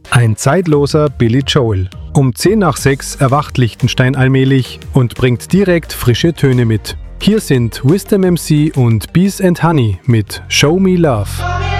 Ein zeitloser Billy Joel. Um 10 nach 6 erwacht Liechtenstein allmählich und bringt direkt frische Töne mit. Hier sind Wisdom MC und Bees and Honey mit Show Me Love.